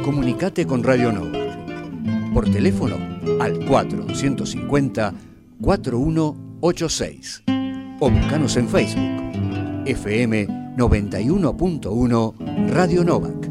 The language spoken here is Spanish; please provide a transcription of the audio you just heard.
Comunicate con Radio Nova. Por teléfono al 4150-4186. O buscanos en Facebook. FM 91.1 Radio Nova.